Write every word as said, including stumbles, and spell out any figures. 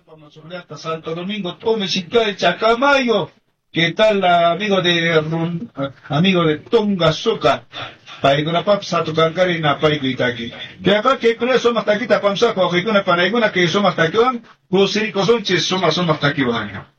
hasta Santo Domingo, tome de Chacamayo. ¿Qué tal, amigo de Run, amigo de Tonga Soca? Paiguna pap satu kangkari na paigu itaki. Kaya ka kay kuna so mataki ta pamsa ko kay kuna panay kuna kay so mataki wan, kusiri ko son chis so maso mataki wan.